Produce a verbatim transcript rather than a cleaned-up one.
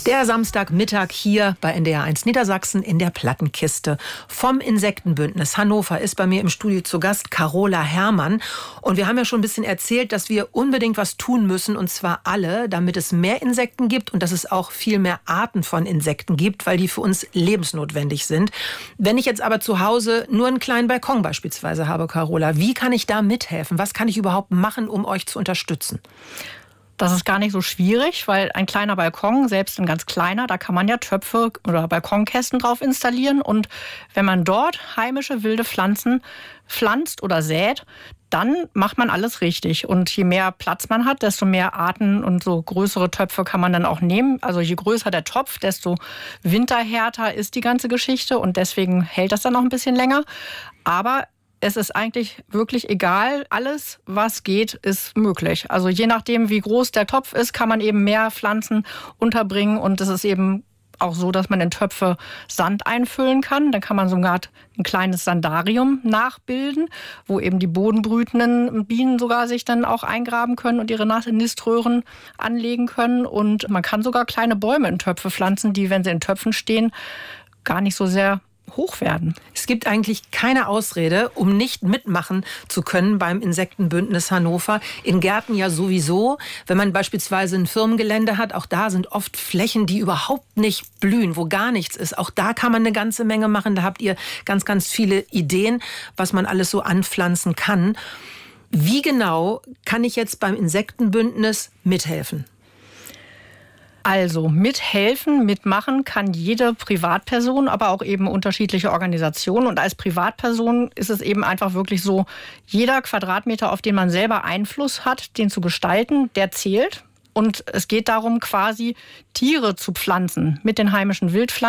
Der Samstagmittag hier bei N D R eins Niedersachsen in der Plattenkiste. Vom Insektenbündnis Hannover ist bei mir im Studio zu Gast Carola Herrmann. Und wir haben ja schon ein bisschen erzählt, dass wir unbedingt was tun müssen, und zwar alle, damit es mehr Insekten gibt und dass es auch viel mehr Arten von Insekten gibt, weil die für uns lebensnotwendig sind. Wenn ich jetzt aber zu Hause nur einen kleinen Balkon beispielsweise habe, Carola, wie kann ich da mithelfen? Was kann ich überhaupt machen, um euch zu unterstützen? Das ist gar nicht so schwierig, weil ein kleiner Balkon, selbst ein ganz kleiner, da kann man ja Töpfe oder Balkonkästen drauf installieren. Und wenn man dort heimische wilde Pflanzen pflanzt oder sät, dann macht man alles richtig. Und je mehr Platz man hat, desto mehr Arten und so größere Töpfe kann man dann auch nehmen. Also je größer der Topf, desto winterhärter ist die ganze Geschichte. Und deswegen hält das dann noch ein bisschen länger. Aber es ist eigentlich wirklich egal. Alles, was geht, ist möglich. Also je nachdem, wie groß der Topf ist, kann man eben mehr Pflanzen unterbringen. Und es ist eben auch so, dass man in Töpfe Sand einfüllen kann. Dann kann man sogar ein kleines Sandarium nachbilden, wo eben die bodenbrütenden Bienen sogar sich dann auch eingraben können und ihre Niströhren anlegen können. Und man kann sogar kleine Bäume in Töpfe pflanzen, die, wenn sie in Töpfen stehen, gar nicht so sehr hoch werden. Es gibt eigentlich keine Ausrede, um nicht mitmachen zu können beim Insektenbündnis Hannover. In Gärten ja sowieso. Wenn man beispielsweise ein Firmengelände hat, auch da sind oft Flächen, die überhaupt nicht blühen, wo gar nichts ist. Auch da kann man eine ganze Menge machen. Da habt ihr ganz, ganz viele Ideen, was man alles so anpflanzen kann. Wie genau kann ich jetzt beim Insektenbündnis mithelfen? Also mithelfen, mitmachen kann jede Privatperson, aber auch eben unterschiedliche Organisationen. Und als Privatperson ist es eben einfach wirklich so, jeder Quadratmeter, auf den man selber Einfluss hat, den zu gestalten, der zählt. Und es geht darum, quasi Tiere zu pflanzen mit den heimischen Wildpflanzen.